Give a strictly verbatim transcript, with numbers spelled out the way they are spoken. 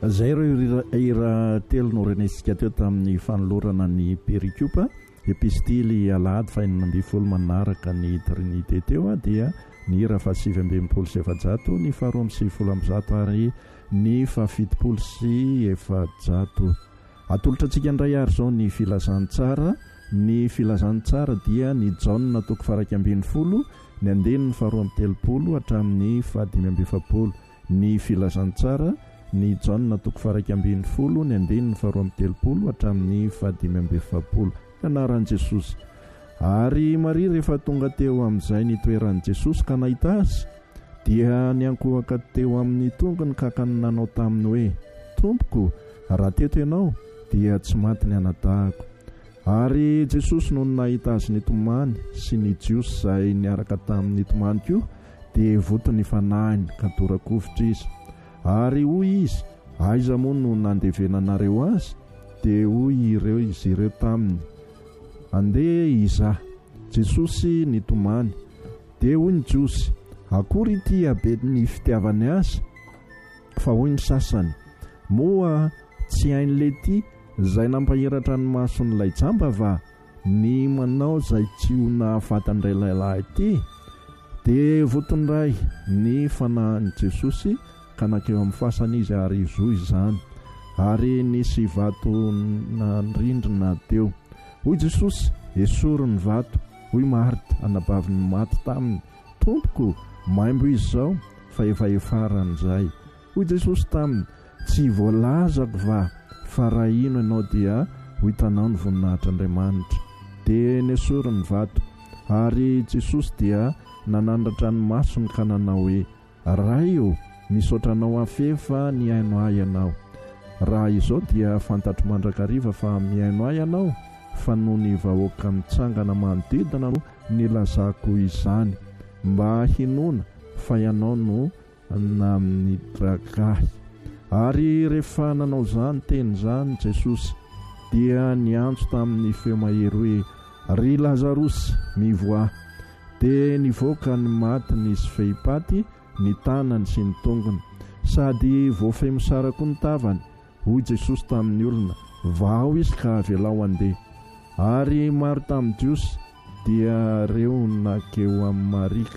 zay ireo ira telo no renesika teo tamin'ny fanolorana ny perikopa epistily alahady fahinana amby folo manaraka ny trinité teo a dia ny ira fahasivy ambinipolo sy efajato ny faharoa amby sivifolo ambizato ary ny fahafitopolo sy efajato. Atolotra antsika indray ary zao ny filazantsara. Ny filazantsara dia ny jauna toko faraky ambin'ny folo ny andeny ny faharoa amby telopolo hatramin'ny fahadimy amby efapolo. Ny filazantsara ny jauna toko faraky ambin'ny folo ny andeny ny faharoa amby telopolo hatramin'ny fahadimy amby efapolo. Anaran'i Jesosy. Ary Maria rehefa tonga teo amin'izay ny toeran'i Jesosy ka nahita azy dia niankohaka teo amin'ny tongony ka ka nanao taminy hoe, tompoko, raha teto ianao dia tsy maty ny anadahako. Ary Jesosy no nahita azy nitomany sy ny jiosy izay niaraka tamin'ny tomany koa dia voto ny fanahiny ka torakovitra izy. Ary hoy izy, aiza moa no nandevenanareo azy? Dia hoy ireo izy ireo taminy, andeha izaho. Jesosy nitomany. Dia hoy ny jiosy, akory ity abe ny fitiavany azy? Fa hoy ny sasany, moa tsy hain'ilay ty izay nampahiratra ny mason'ilay jamba va ny manao izay tsy ho nahafatandray lehilahy ity? Dia votondray ny fanahin'i Jesosy ka nakeo amin'ny fasana izy ary izoy izany. Ary nisy vato nandrindrina teo. Hoy Jesosy, esory ny vato. Hoy Marta, anabaviny maty taminy, tompoko, maimbo izy zao fa efa efarany izay. Hoy Jesosy taminy, tsy voalazako va, fa raha ino ianao dia ho hitanao ny voninahitr'Andriamanitra. Dia nesory ny vato. Ary Jesosy dia nanandratra ny masony ka nanao hoe, ray io, misaotra anao afefa ny haino ahy ianao. Raha izao dia fantatro mandrakariva fa mihaino ahy ianao, fa noho ny vahoaka mitsangana manodidina no nilazako izany, mba hinona fa ianao no namin'ny dragahy. Ary rehefa nanao izany teny izany Jesosy dia niantso tamin'ny feo mahery hoe, ry Lazarosy, mivoa. Dia nivoaka ny matiny izy fehipaty, ny tanany sy ny tongony, sady voafemo sara koa ny tavany. Hoy Jesosy tamin'ny olona, vao izy ka avelao andeha. Ary maro tamin'ny jiosy dia reo nakeo amin'ny Maria